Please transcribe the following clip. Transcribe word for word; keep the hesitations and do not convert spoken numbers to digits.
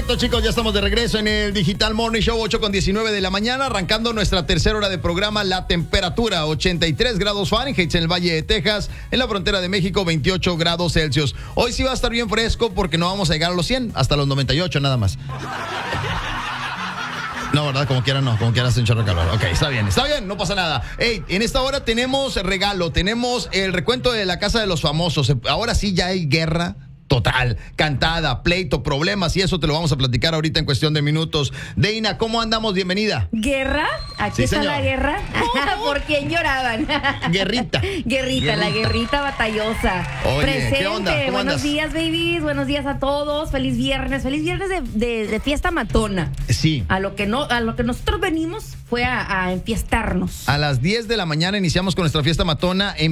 Perfecto, chicos, ya estamos de regreso en el Digital Morning Show, ocho con diecinueve de la mañana, arrancando nuestra tercera hora de programa. La temperatura, ochenta y tres grados Fahrenheit en el Valle de Texas, en la frontera de México, veintiocho grados Celsius. Hoy sí va a estar bien fresco porque no vamos a llegar a los cien, hasta los noventa y ocho nada más. No, ¿verdad? Como quiera no, como quiera hace un chorro de calor. Ok, está bien, está bien, no pasa nada. Hey, en esta hora tenemos regalo, tenemos el recuento de la Casa de los Famosos. Ahora sí ya hay guerra total, cantada, pleito, problemas, y eso te lo vamos a platicar ahorita en cuestión de minutos. Deina, ¿cómo andamos? Bienvenida. ¿Guerra? Aquí Sí, está señor. la guerra. ¿Por quién lloraban? Guerrita. Guerrita, Guerrita. la guerrita batallosa. Oye, Presente. ¿qué onda? ¿Cómo Buenos andas? días, babies. Buenos días a todos. Feliz viernes. Feliz viernes de, de, de fiesta matona. Sí. A lo que no, a lo que nosotros venimos fue a, a enfiestarnos. A las diez de la mañana iniciamos con nuestra fiesta matona en